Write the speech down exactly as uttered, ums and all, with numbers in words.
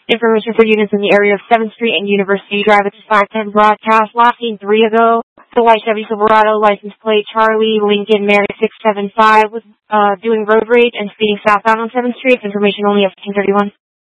Information for units in the area of seventh Street and University Drive. It's five ten broadcast. Last seen three ago. The white Chevy Silverado, license plate Charlie Lincoln Mary six seven five, was uh, doing road rage and speeding southbound on seventh Street. Information only up to ten thirty-one.